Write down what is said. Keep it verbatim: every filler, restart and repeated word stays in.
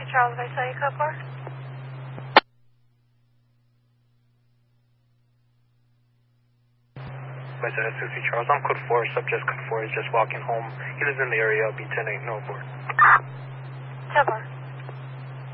Charles, did I tell you code four? I said Susie Charles. I'm code four. Subject code four is just walking home. He lives in the area. I'll be ten eight no four. ten four.